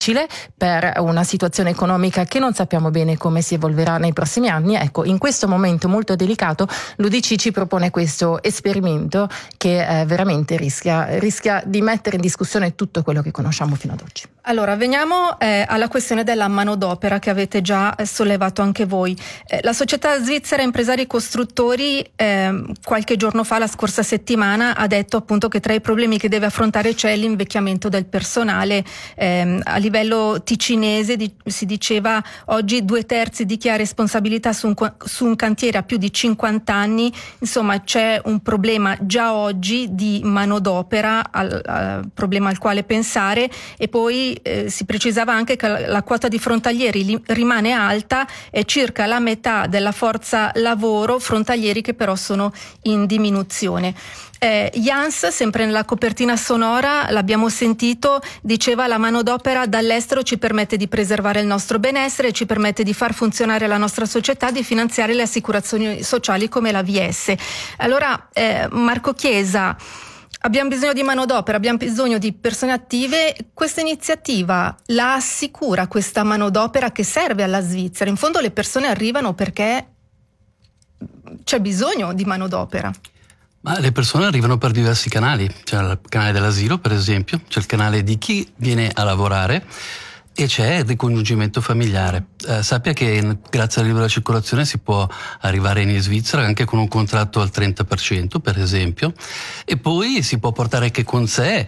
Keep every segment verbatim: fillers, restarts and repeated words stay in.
difficile per una situazione economica che non sappiamo bene come si evolverà nei prossimi anni. Ecco, in questo momento molto delicato l'U D C ci propone questo esperimento che eh, veramente rischia, rischia di mettere in discussione tutto quello che conosciamo fino ad oggi. Allora, veniamo eh, alla questione della manodopera che avete già eh, sollevato anche voi. Eh, la società svizzera Impresari Costruttori eh, qualche giorno fa, la scorsa settimana, ha detto appunto che tra i problemi che deve affrontare c'è l'invecchiamento del personale. Eh, a livello ticinese di, si diceva oggi due terzi di chi ha responsabilità su un, su un cantiere ha più di cinquanta anni. Insomma, c'è un problema già oggi di manodopera, al, al problema al quale pensare, e poi Eh, si precisava anche che la, la quota di frontalieri li, rimane alta, è circa la metà della forza lavoro, frontalieri che però sono in diminuzione. Eh, Jans, sempre nella copertina sonora, l'abbiamo sentito, diceva: la manodopera dall'estero ci permette di preservare il nostro benessere, ci permette di far funzionare la nostra società, di finanziare le assicurazioni sociali come la V S. Allora, eh, Marco Chiesa, abbiamo bisogno di manodopera, abbiamo bisogno di persone attive. Questa iniziativa la assicura questa manodopera che serve alla Svizzera? In fondo le persone arrivano perché c'è bisogno di manodopera. Ma le persone arrivano per diversi canali. C'è il canale dell'asilo, per esempio, c'è il canale di chi viene a lavorare e c'è il ricongiungimento familiare. Eh, sappia che grazie alla libera circolazione si può arrivare in Svizzera anche con un contratto al trenta per cento, per esempio, e poi si può portare anche con sé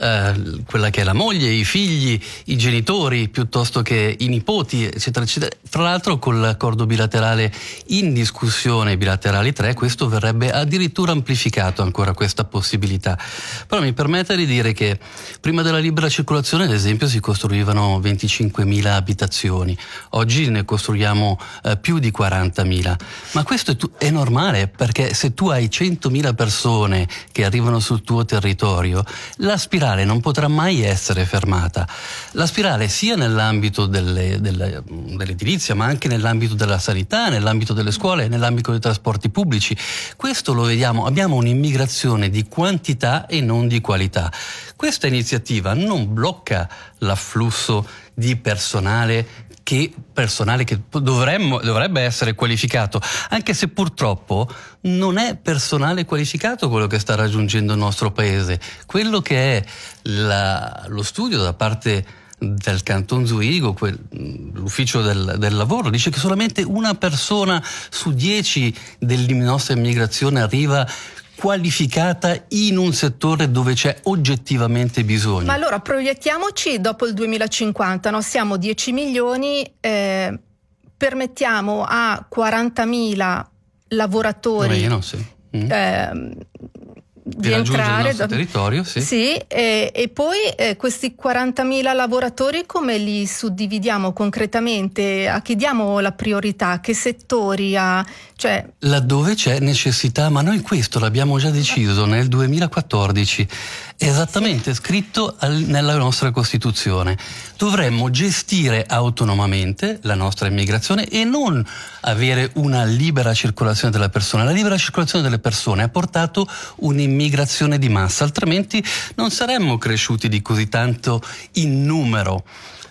eh, quella che è la moglie, i figli, i genitori, piuttosto che i nipoti, eccetera, eccetera. Fra l'altro, con l'accordo bilaterale in discussione, bilaterali tre, questo verrebbe addirittura amplificato ancora, questa possibilità. Però mi permette di dire che prima della libera circolazione, ad esempio, si costruivano venticinquemila abitazioni. Oggi ne costruiamo eh, più di quarantamila. Ma questo è, tu- è normale, perché se tu hai centomila persone che arrivano sul tuo territorio, la spirale non potrà mai essere fermata. La spirale sia nell'ambito delle, delle, dell'edilizia, ma anche nell'ambito della sanità, nell'ambito delle scuole, nell'ambito dei trasporti pubblici. Questo lo vediamo, abbiamo un'immigrazione di quantità e non di qualità. Questa iniziativa non blocca l'afflusso di personale che personale che dovremmo, dovrebbe essere qualificato, anche se purtroppo non è personale qualificato quello che sta raggiungendo il nostro paese. Quello che è la, lo studio da parte del Canton Zurigo, quel, l'ufficio del, del lavoro, dice che solamente una persona su dieci della nostra immigrazione arriva qualificata in un settore dove c'è oggettivamente bisogno. Ma allora proiettiamoci dopo il duemilacinquanta, no? Siamo dieci milioni, eh, permettiamo a quarantamila lavoratori meno, sì. mm. eh, di, di entrare il nostro territorio, sì. Sì, e, e poi eh, questi quarantamila lavoratori come li suddividiamo concretamente? A chi diamo la priorità? Che settori ha? Cioè... Laddove c'è necessità, ma noi questo l'abbiamo già deciso nel duemilaquattordici, esattamente scritto al, nella nostra Costituzione. Dovremmo gestire autonomamente la nostra immigrazione e non avere una libera circolazione della persona. La libera circolazione delle persone ha portato un'immigrazione di massa, altrimenti non saremmo cresciuti di così tanto in numero.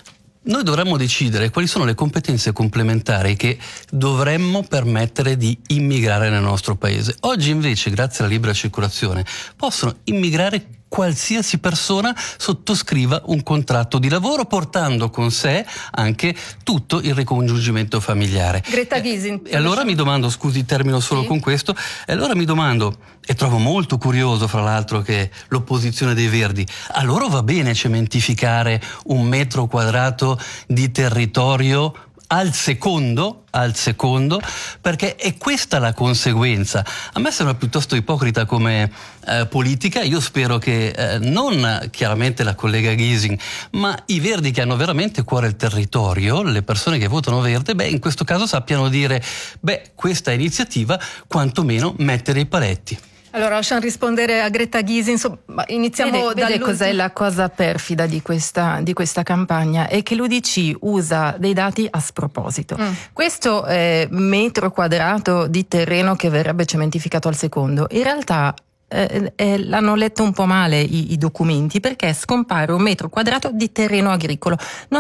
Noi dovremmo decidere quali sono le competenze complementari che dovremmo permettere di immigrare nel nostro paese. Oggi invece, grazie alla libera circolazione, possono immigrare qualsiasi persona sottoscriva un contratto di lavoro, portando con sé anche tutto il ricongiungimento familiare. Greta Gysin. E allora mi domando, scusi, termino solo sì. con questo, e allora mi domando, e trovo molto curioso fra l'altro che l'opposizione dei Verdi, a loro va bene cementificare un metro quadrato di territorio al secondo, al secondo, perché è questa la conseguenza. A me sembra piuttosto ipocrita come eh, politica. Io spero che eh, non chiaramente la collega Gysin, ma i Verdi che hanno veramente a cuore il territorio, le persone che votano Verde, beh, in questo caso sappiano dire, beh, questa iniziativa quantomeno mette dei paletti. Allora lasciamo rispondere a Greta Gysin. Insomma, iniziamo vede, vede cos'è la cosa perfida di questa, di questa campagna? È che l'U D C usa dei dati a sproposito. Mm. Questo eh, metro quadrato di terreno che verrebbe cementificato al secondo, in realtà eh, eh, l'hanno letto un po' male i, i documenti, perché scompare un metro quadrato di terreno agricolo. Non